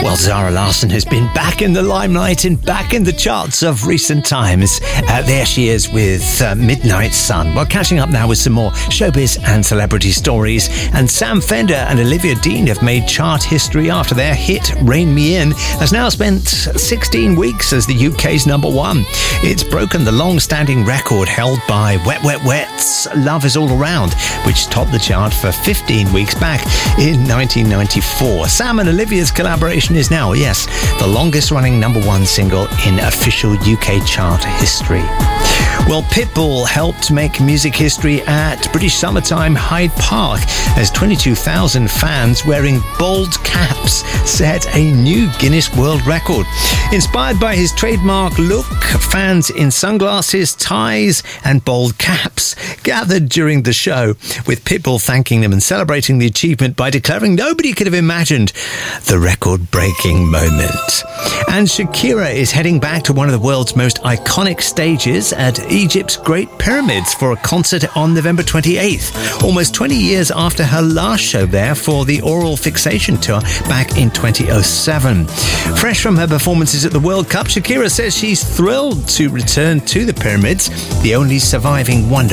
Well, Zara Larsson has been back in the limelight and back in the charts of recent times. There she is with Midnight Sun. Well, catching up now with some more showbiz and celebrity stories. And Sam Fender and Olivia Dean have made chart history after their hit Rein Me In has now spent 16 weeks as the UK's number one. It's broken the long-standing record held by Wet Wet Wet's Love Is All Around, which topped the chart for 15 weeks back in 1994. Sam and Olivia's collaboration is now, yes, the longest-running number one single in official UK chart history. Well, Pitbull helped make music history at British Summertime Hyde Park as 22,000 fans wearing bold caps set a new Guinness World Record. Inspired by his trademark look, fans in sunglasses, ties and bold caps gathered during the show, with Pitbull thanking them and celebrating the achievement by declaring nobody could have imagined the record-breaking moment. And Shakira is heading back to one of the world's most iconic stages at Egypt's Great Pyramids for a concert on November 28th, almost 20 years after her last show there for the Oral Fixation Tour back in 2007. Fresh from her performances at the World Cup, Shakira says she's thrilled to return to the pyramids, the only surviving wonder